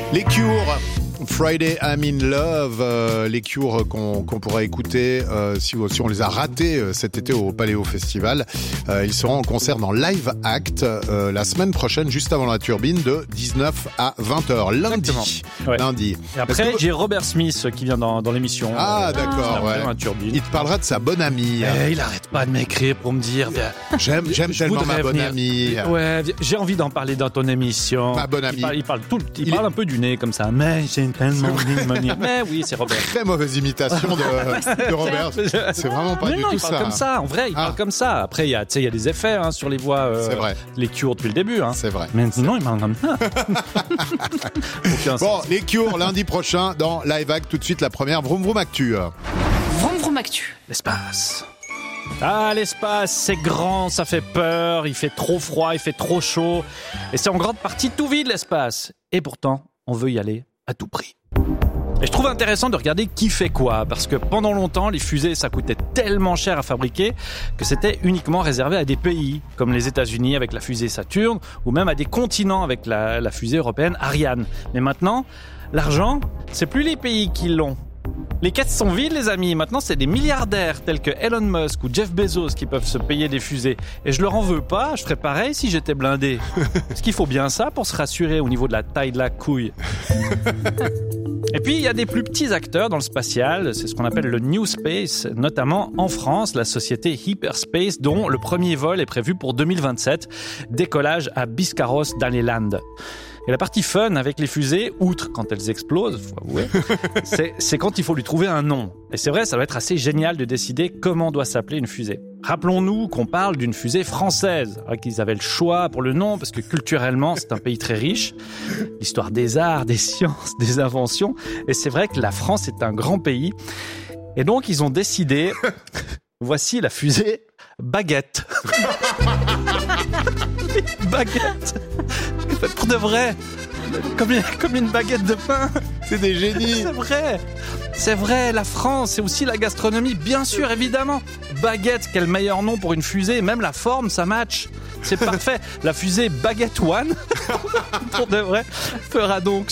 Les Cure, Friday I'm in Love, les Cure qu'on pourra écouter si on les a ratés cet été au Paléo Festival. Ils seront en concert dans Live Act la semaine prochaine, juste avant la turbine, de 19 à 20h, lundi. Ouais. Lundi. Et après, j'ai Robert Smith qui vient dans l'émission. Ah, d'accord, ouais. Turbine. Il te parlera de sa bonne amie. Il arrête pas de m'écrire pour me dire J'aime tellement ma bonne amie. Ouais, j'ai envie d'en parler dans ton émission. Ma bonne amie. Il parle un peu du nez comme ça. Mais j'ai tellement envie. Mais oui, c'est Robert. Très mauvaise imitation de Robert. C'est vraiment pas du tout ça. Il parle comme ça. En vrai, il parle comme ça. Après, il y a des effets sur les voix. C'est vrai. Les Cure depuis le début. C'est vrai. Mais sinon, il parle comme ça. Bon, les Cure lundi prochain dans Live Act. Tout de suite, la première Vroom Vroom Actu. Vroom Vroom Actu. L'espace. Ah, l'espace, c'est grand, ça fait peur, il fait trop froid, il fait trop chaud. Et c'est en grande partie tout vide, l'espace. Et pourtant, on veut y aller à tout prix. Et je trouve intéressant de regarder qui fait quoi, parce que pendant longtemps, les fusées, ça coûtait tellement cher à fabriquer que c'était uniquement réservé à des pays, comme les États-Unis avec la fusée Saturn, ou même à des continents avec la fusée européenne Ariane. Mais maintenant, l'argent, c'est plus les pays qui l'ont. Les caisses sont vides, les amis. Maintenant, c'est des milliardaires tels que Elon Musk ou Jeff Bezos qui peuvent se payer des fusées. Et je leur en veux pas, je ferais pareil si j'étais blindé. Parce qu'il faut bien ça pour se rassurer au niveau de la taille de la couille. Et puis, il y a des plus petits acteurs dans le spatial. C'est ce qu'on appelle le New Space, notamment en France, la société Hyperspace, dont le premier vol est prévu pour 2027. Décollage à Biscarrosse dans les Landes. Et la partie fun avec les fusées, outre quand elles explosent, faut avouer, c'est quand il faut lui trouver un nom. Et c'est vrai, ça va être assez génial de décider comment doit s'appeler une fusée. Rappelons-nous qu'on parle d'une fusée française, qu'ils avaient le choix pour le nom, parce que culturellement, c'est un pays très riche. L'histoire des arts, des sciences, des inventions. Et c'est vrai que la France est un grand pays. Et donc, ils ont décidé, voici la fusée Baguette. Baguette. Pour de vrai, comme une baguette de pain. C'est des génies. C'est vrai, la France, c'est aussi la gastronomie, bien sûr, évidemment. Baguette, quel meilleur nom pour une fusée, même la forme, ça match. C'est parfait. La fusée Baguette One, pour de vrai, fera donc